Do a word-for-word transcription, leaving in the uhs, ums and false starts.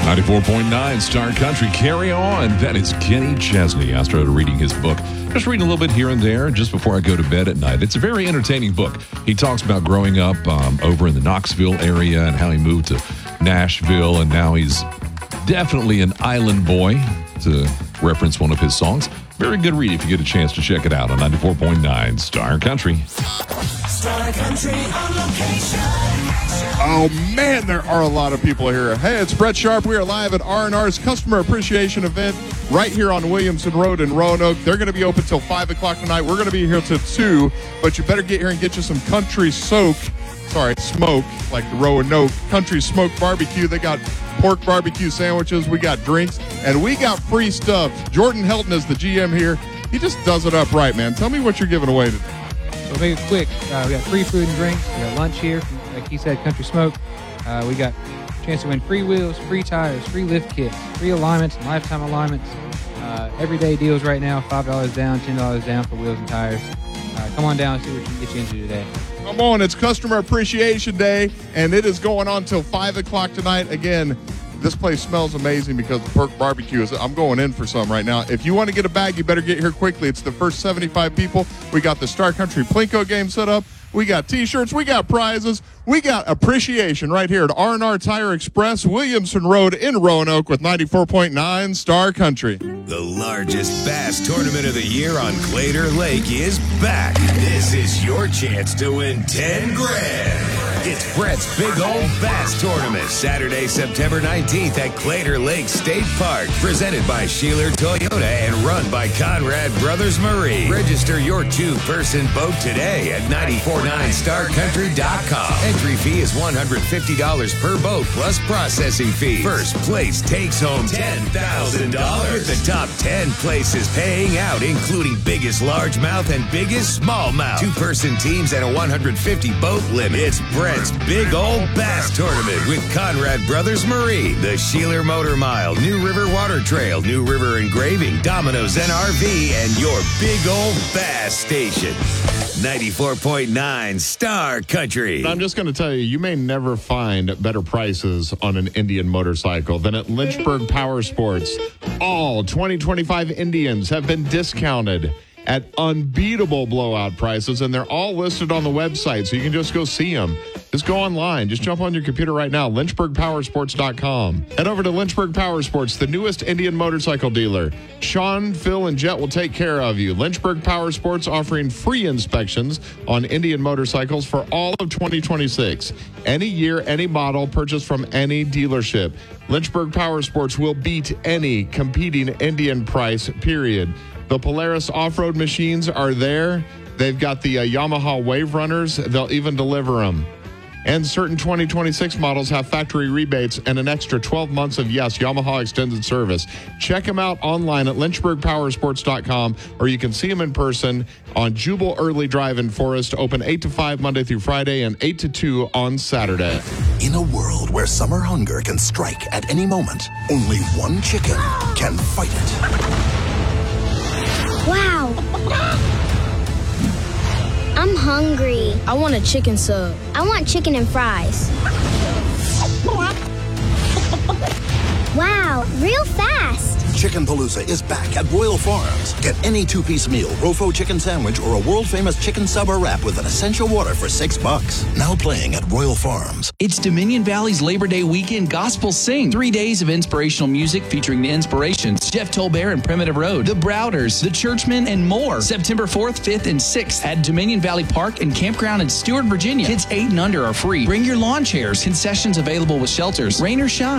ninety-four point nine Star Country, carry on. That is Kenny Chesney. I started reading his book, just reading a little bit here and there just before I go to bed at night. It's a very entertaining book. He talks about growing up um, over in the Knoxville area and how he moved to Nashville, and now he's definitely an island boy, to reference one of his songs. Very good read if you get a chance to check it out on ninety-four point nine Star Country. Star Country on location. Oh, man, there are a lot of people here. Hey, it's Brett Sharp. We are live at R and R's Customer Appreciation Event right here on Williamson Road in Roanoke. They're going to be open till five o'clock tonight. We're going to be here till two, but you better get here and get you some country soak. Sorry, smoke, like the Roanoke Country Smoke Barbecue. They got pork barbecue sandwiches. We got drinks, and we got free stuff. Jordan Helton is the G M here. He just does it up right, man. Tell me what you're giving away today. So make it quick. Uh, we got free food and drinks. We got lunch here, from, like he said, Country Smoke. Uh, we got a chance to win free wheels, free tires, free lift kits, free alignments, and lifetime alignments. Uh, everyday deals right now, five dollars down, ten dollars down for wheels and tires. Uh, come on down and see what we can get you into today. Come on, it's Customer Appreciation Day, and it is going on till five o'clock tonight. Again, this place smells amazing because the pork barbecue is, I'm going in for some right now. If you want to get a bag, you better get here quickly. It's the first seventy-five people. We got the Star Country Plinko game set up. We got T-shirts. We got prizes. We got appreciation right here at R and R Tire Express, Williamson Road in Roanoke with ninety-four point nine Star Country. The largest bass tournament of the year on Clater Lake is back. This is your chance to win ten grand. It's Brett's Big Old Bass Tournament, Saturday, September nineteenth at Clater Lake State Park. Presented by Sheeler Toyota and run by Conrad Brothers Marine. Register your two-person boat today at nine four nine star country dot com. Entry fee is one hundred fifty dollars per boat plus processing fee. First place takes home ten thousand dollars. With the top ten places paying out, including biggest largemouth and biggest smallmouth. Two-person teams and a one hundred fifty boat limit. It's Brett's Big Old Bass Tournament with Conrad Brothers Marine, the Sheeler Motor Mile, New River Water Trail, New River Engraving, Domino's N R V, and your Big Old Bass Station. ninety-four point nine Star Country. I'm just going to tell you, you may never find better prices on an Indian motorcycle than at Lynchburg Power Sports. All twenty twenty-five Indians have been discounted at unbeatable blowout prices, and they're all listed on the website, so you can just go see them. Just go online. Just jump on your computer right now, lynchburg power sports dot com. Head over to Lynchburg Power Sports, the newest Indian motorcycle dealer. Sean, Phil, and Jet will take care of you. Lynchburg Power Sports offering free inspections on Indian motorcycles for all of twenty twenty-six. Any year, any model, purchased from any dealership. Lynchburg Power Sports will beat any competing Indian price, period. The Polaris off-road machines are there. They've got the uh, Yamaha Wave Runners. They'll even deliver them. And certain twenty twenty-six models have factory rebates and an extra twelve months of, yes, Yamaha extended service. Check them out online at lynchburg power sports dot com, or you can see them in person on Jubal Early Drive in Forest, open eight to five Monday through Friday and eight to two on Saturday. In a world where summer hunger can strike at any moment, only one chicken can fight it. Wow. I'm hungry. I want a chicken sub. I want chicken and fries. Wow, real fast. Chicken Palooza is back at Royal Farms. Get any two-piece meal, Rofo chicken sandwich, or a world-famous chicken sub or wrap with an essential water for six bucks. Now playing at Royal Farms. It's Dominion Valley's Labor Day weekend Gospel Sing. Three days of inspirational music featuring the Inspirations, Jeff Tolbert and Primitive Road, the Browders, the Churchmen, and more. September fourth, fifth, and sixth at Dominion Valley Park and Campground in Stewart, Virginia. Kids eight and under are free. Bring your lawn chairs. Concessions available with shelters. Rain or shine.